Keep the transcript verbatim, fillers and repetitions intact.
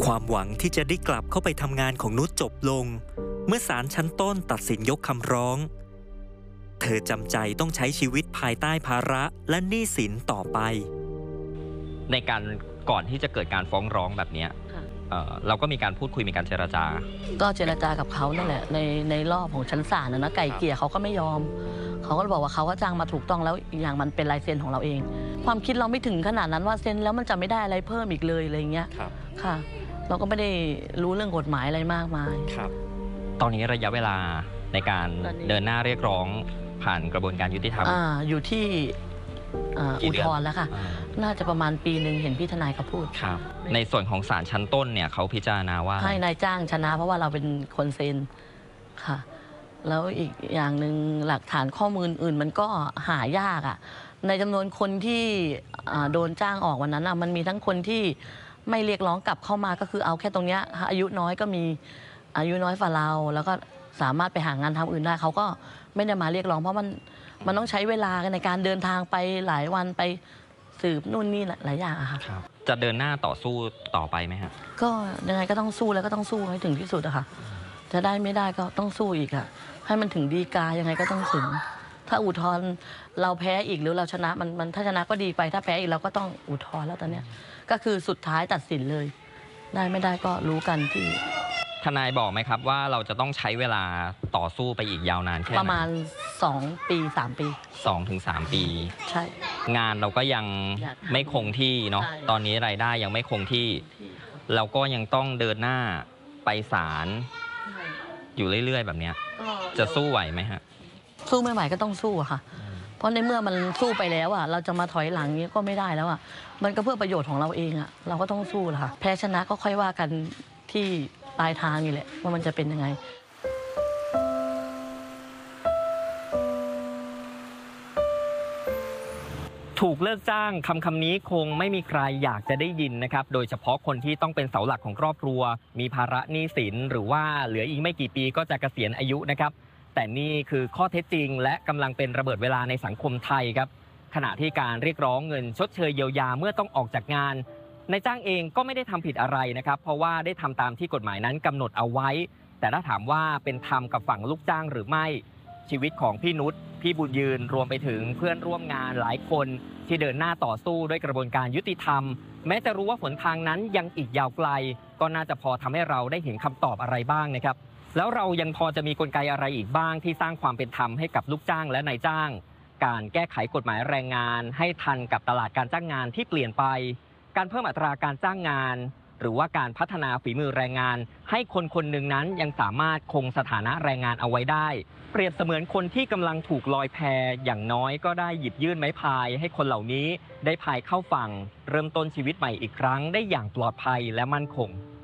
ความหวังที่จะได้กลับเข้าไปทำงานของนุชจบลงเมื่อศาลชั้นต้นตัดสินยกคำร้องเธอจำใจต้องใช้ชีวิตภายใต้ภาระและหนี้สินต่อไปในการก่อนที่จะเกิดการฟ้องร้องแบบนี้เอ่อเราก็มีการพูดคุยมีการเจรจาก็เจรจากับเขานั่นแหละในในรอบของชั้นศาลนะนะไก่เกลี่ยเขาก็ไม่ยอมเขาก็บอกว่าเขาก็จ้างมาถูกต้องแล้วอีกอย่างมันเป็นลายเซ็นของเราเองความคิดเราไม่ถึงขนาดนั้นว่าเซ็นแล้วมันจะไม่ได้อะไรเพิ่มอีกเลยอะไรเงี้ยค่ะเราก็ไม่ได้รู้เรื่องกฎหมายอะไรมากมายครับตอนนี้ระยะเวลาในการเดินหน้าเรียกร้องผ่านกระบวนการยุติธรรมอ่าอยู่ที่อุทธรณ์แล้วค่ะน่าจะประมาณปีหนึ่งเห็นพี่ทนายเขาพูดครับในส่วนของศาลชั้นต้นเนี่ยเขาพิจารณาว่าให้นายจ้างชนะเพราะว่าเราเป็นคนเซ็นค่ะแล้วอีกอย่างหนึ่งหลักฐานข้อมูลอื่นมันก็หายากอ่ะในจำนวนคนที่โดนจ้างออกวันนั้นอ่ะมันมีทั้งคนที่ไม่เรียกร้องกลับเข้ามาก็คือเอาแค่ตรงเนี้ยอายุน้อยก็มีอายุน้อยฝ่าเราแล้วก็สามารถไปหางานทำอื่นได้เขาก็ไม่ได้มาเรียกร้องเพราะมันมันต้องใช้เวลาในการเดินทางไปหลายวันไปสืบนู่นนี่หลายอย่างอะค่ะจะเดินหน้าต่อสู้ต่อไปไหมครับก็ยังไงก็ต้องสู้แล้วก็ต้องสู้ให้ถึงที่สุดอะค่ะจะได้ไม่ได้ก็ต้องสู้อีกอะให้มันถึงฎีกายังไงก็ต้องถึงถ้าอุทธรณ์เราแพ้อีกหรือเราชนะมันมันถ้าชนะก็ดีไปถ้าแพ้อีกเราก็ต้องอุทธรณ์แล้วตอนเนี้ยก็คือสุดท้ายตัดสินเลยได้ไม่ได้ก็รู้กันที่ทนายบอกไหมครับว่าเราจะต้องใช้เวลาต่อสู้ไปอีกยาวนานแค่ไหนประมาณสองปีสามปีสองถึงสามปีใช่งานเราก็ยังไม่คงที่เนาะตอนนี้รายได้ยังไม่คงที่เราก็ยังต้องเดินหน้าไปศาลอยู่เรื่อยๆแบบนี้จะสู้ไหวไหมฮะสู้ไม่ไหวก็ต้องสู้อะค่ะเพราะในเมื่อมันสู้ไปแล้วอะเราจะมาถอยหลังนี้ก็ไม่ได้แล้วอะมันก็เพื่อประโยชน์ของเราเองอะเราก็ต้องสู้แหละค่ะแพ้ชนะก็ค่อยว่ากันที่ปลายทางนี่แหละว่ามันจะเป็นยังไงถูกเลิกจ้างคำคำนี้คงไม่มีใครอยากจะได้ยินนะครับโดยเฉพาะคนที่ต้องเป็นเสาหลักของครอบครัวมีภาระหนี้สินหรือว่าเหลืออีกไม่กี่ปีก็จะเกษียณอายุนะครับแต่นี่คือข้อเท็จจริงและกำลังเป็นระเบิดเวลาในสังคมไทยครับขณะที่การเรียกร้องเงินชดเชยเยียวยาเมื่อต้องออกจากงานนายจ้างเองก็ไม่ได้ทำผิดอะไรนะครับเพราะว่าได้ทำตามที่กฎหมายนั้นกำหนดเอาไว้แต่ถ้าถามว่าเป็นธรรมกับฝั่งลูกจ้างหรือไม่ชีวิตของพี่นุชพี่บุญยืนรวมไปถึงเพื่อนร่วมงานหลายคนที่เดินหน้าต่อสู้ด้วยกระบวนการยุติธรรมแม้จะรู้ว่าหนทางนั้นยังอีกยาวไกลก็น่าจะพอทำให้เราได้เห็นคำตอบอะไรบ้างนะครับแล้วเรายังพอจะมีกลไกอะไรอีกบ้างที่สร้างความเป็นธรรมให้กับลูกจ้างและนายจ้างการแก้ไขกฎหมายแรงงานให้ทันกับตลาดการจ้างงานที่เปลี่ยนไปการเพิ่มอัตราการจ้างงานหรือว่าการพัฒนาฝีมือแรงงานให้คนคนหนึ่งนั้นยังสามารถคงสถานะแรงงานเอาไว้ได้เปรียบเสมือนคนที่กำลังถูกลอยแพอย่างน้อยก็ได้หยิบยื่นไม้พายให้คนเหล่านี้ได้พายเข้าฝั่งเริ่มต้นชีวิตใหม่อีกครั้งได้อย่างปลอดภัยและมั่นคง